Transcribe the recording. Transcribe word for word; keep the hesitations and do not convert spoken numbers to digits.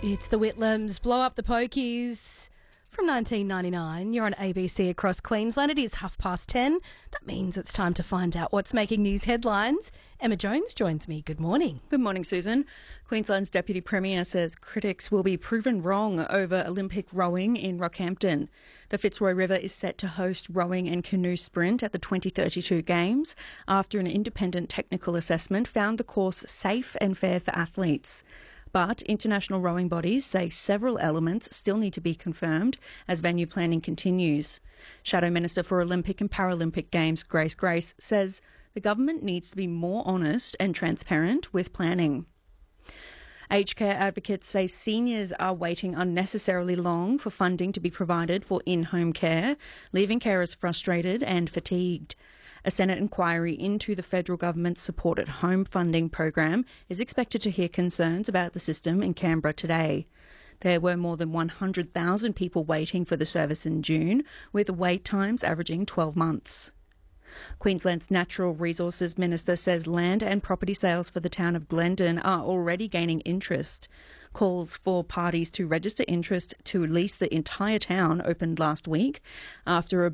It's the Whitlams, Blow Up the Pokies from nineteen ninety-nine. You're on A B C across Queensland. It is half past ten. That means it's time to find out what's making news headlines. Emma Jones joins me. Good morning. Good morning, Susan. Queensland's Deputy Premier says critics will be proven wrong over Olympic rowing in Rockhampton. The Fitzroy River is set to host rowing and canoe sprint at the twenty thirty-two Games after an independent technical assessment found the course safe and fair for athletes. But international rowing bodies say several elements still need to be confirmed as venue planning continues. Shadow Minister for Olympic and Paralympic Games, Grace Grace, says the government needs to be more honest and transparent with planning. Aged care advocates say seniors are waiting unnecessarily long for funding to be provided for in-home care, leaving carers frustrated and fatigued. A Senate inquiry into the federal government's Support at Home funding program is expected to hear concerns about the system in Canberra today. There were more than one hundred thousand people waiting for the service in June, with wait times averaging twelve months. Queensland's Natural Resources Minister says land and property sales for the town of Glendon are already gaining interest. Calls for parties to register interest to lease the entire town opened last week after a